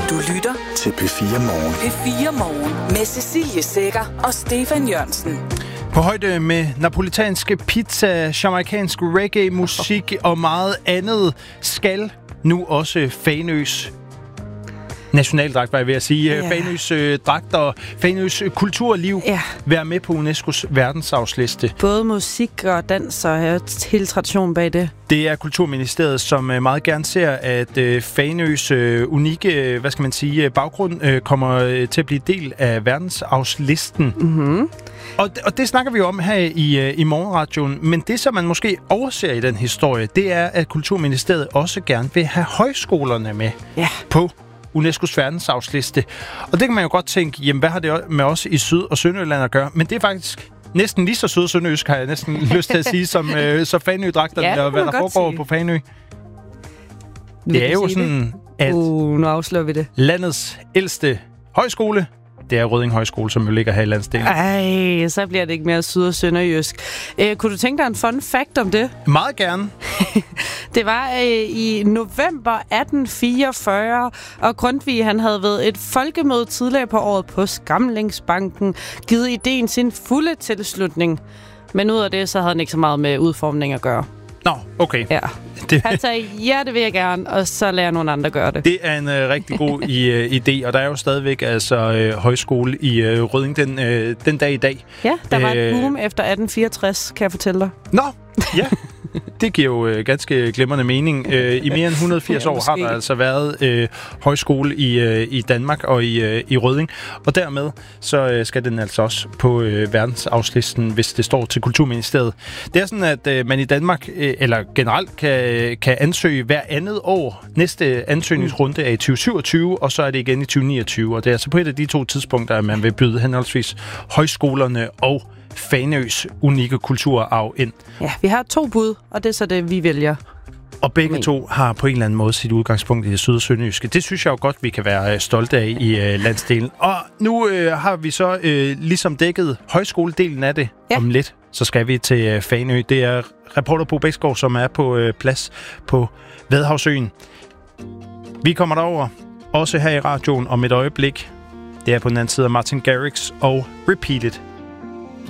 Du lytter til P4 Morgen. P4 Morgen med Cecilie Sækker og Stefan Jørgensen. På højde med napolitanske pizza, jamaikansk reggae-musik og meget andet skal nu også Fanøs nationaldragt, var jeg ved at sige. Fanøs dragt og Fanøs kulturliv være med på UNESCO's verdensarvsliste. Både musik og dans og hele traditionen bag det. Det er Kulturministeriet, som meget gerne ser, at Fanøs unikke, baggrund kommer til at blive del af verdensarvslisten. Mm-hmm. Og det snakker vi jo om her i morgenradioen, men det, som man måske overser i den historie, det er, at Kulturministeriet også gerne vil have højskolerne med på UNESCO's verdensarvsliste. Og det kan man jo godt tænke, jamen hvad har det med os i Syd- og Sønderjylland at gøre? Men det er faktisk næsten lige så syd- og sønderjysk, har jeg næsten lyst til at sige, som så Fanø-dragterne og hvad der foregår på Fanø. Det er jo sådan, at nu afslører vi det. Landets ældste højskole, det er Rødding Højskole, som jo ligger her i landsdelen. Ej, så bliver det ikke mere syd- og sønderjysk. Kunne du tænke dig en fun fact om det? Meget gerne. Det var i november 1844, og Grundtvig han havde ved et folkemøde tidligere på året på Skamlingsbanken givet ideen sin fulde tilslutning. Men ud af det, så havde han ikke så meget med udformning at gøre. Nå, okay. Ja. Han sagde, det vil jeg gerne, og så lærer nogle andre gøre det. Det er en rigtig god idé, og der er jo stadigvæk højskole i Rødding den dag i dag. Ja, der var et boom efter 1864, kan jeg fortælle dig. Nå, ja. Det giver jo ganske glimrende mening. I mere end 180 år har der altså været højskole i Danmark og i Rødding. Og dermed så skal den altså også på verdensarvslisten, hvis det står til Kulturministeriet. Det er sådan, at man i Danmark, eller generelt, kan ansøge hver andet år. Næste ansøgningsrunde er i 2027, og så er det igen i 2029. Og det er altså på et af de to tidspunkter, at man vil byde henholdsvis højskolerne og Fanøs unikke kulturarv ind. Ja, vi har 2 bud, og det er så det, vi vælger. Og begge to har på en eller anden måde sit udgangspunkt i det syd- og sønderjyske. Det synes jeg jo godt, vi kan være stolte af i landsdelen. Og nu har vi så ligesom dækket højskoledelen af det om lidt. Så skal vi til Fanø. Det er reporter Bo Bæksgaard, som er på plads på Vadehavsøen. Vi kommer derover, også her i radioen om et øjeblik. Det er på den anden side af Martin Garrix og Repeat It.